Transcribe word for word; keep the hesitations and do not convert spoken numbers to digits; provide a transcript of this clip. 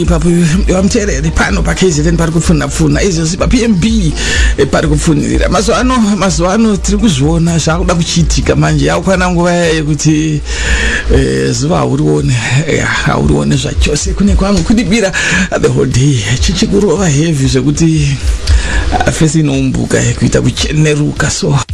ipapo yamterere pano pa K Z N pari kufuna funa izvo zipa P M B pari kufunira mazuva ano mazuva ano tiri kuzviona zvakuda kuchiitika manje yakwana nguva yekuti zuva haurione haurione zvachose kune kwangu kudibira the whole day chichikurova heavy zvekuti fesi inoumbuka kuita kucheneruka so